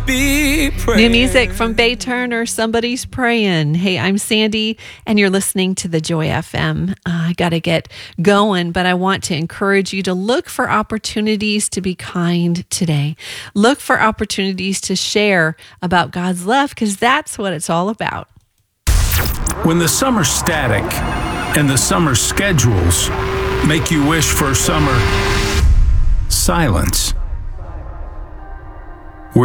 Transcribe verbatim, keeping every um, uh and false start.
be praying. New music from Bay Turner, Somebody's Praying. Hey, I'm Sandy, and you're listening to the Joy F M. Uh, I got to get going, but I want to encourage you to look for opportunities to be kind today. Look for opportunities to share about God's love, because that's what it's all about. When the summer's static and the summer schedules make you wish for summer silence,